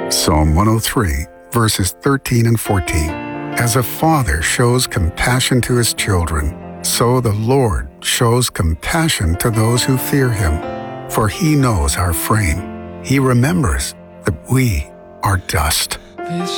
Psalm 103, verses 13 and 14. As a father shows compassion to his children, so the Lord shows compassion to those who fear him. For he knows our frame. He remembers that we are dust.